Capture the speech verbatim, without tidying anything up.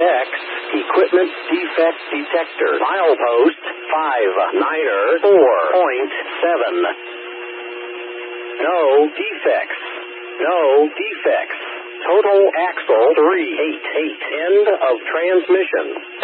X, equipment defect detector, milepost five niner four point seven. No defects. No defects. Total axle three eight eight. End of transmission.